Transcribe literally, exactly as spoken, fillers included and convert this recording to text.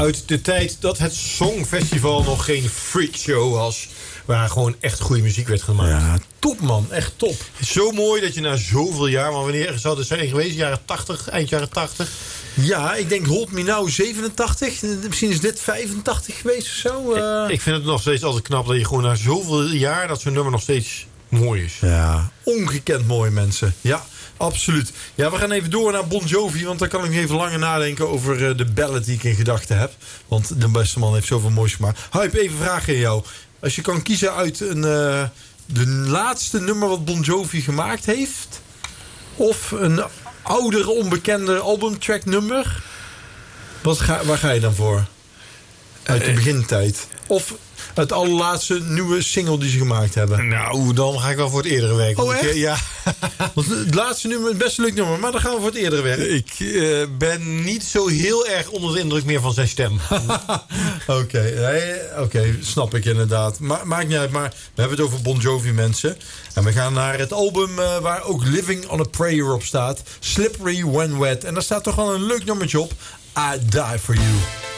Uit de tijd dat het Songfestival nog geen freakshow was. Waar gewoon echt goede muziek werd gemaakt. Ja, top man, echt top. Zo mooi dat je na zoveel jaar, maar wanneer zou het zijn geweest? Jaren tachtig, eind jaren tachtig? Ja, ik denk Hold Me Now zevenentachtig. Misschien is dit vijfentachtig geweest of zo. Uh... Ik, ik vind het nog steeds altijd knap dat je gewoon na zoveel jaar dat zo'n nummer nog steeds mooi is. Ja, ongekend mooi mensen. Ja, absoluut. Ja, we gaan even door naar Bon Jovi, want dan kan ik even langer nadenken over uh, de ballad die ik in gedachten heb. Want de beste man heeft zoveel moois gemaakt. Huip, even een vraag aan jou. Als je kan kiezen uit een, uh, de laatste nummer wat Bon Jovi gemaakt heeft, of een oudere, onbekende albumtrack nummer, wat ga, waar ga je dan voor? Uit de begintijd. Of het allerlaatste nieuwe single die ze gemaakt hebben. Nou, dan ga ik wel voor het eerdere werk. Oh, echt? Ja. Want het laatste nummer, het best een leuk nummer, maar dan gaan we voor het eerdere werk. Ik uh, ben niet zo heel erg onder de indruk meer van zijn stem. Oké, okay, nee, okay, snap ik inderdaad. Ma- maakt niet uit, maar we hebben het over Bon Jovi, mensen. En we gaan naar het album uh, waar ook Living on a Prayer op staat. Slippery When Wet. En daar staat toch wel een leuk nummertje op. I Die For You.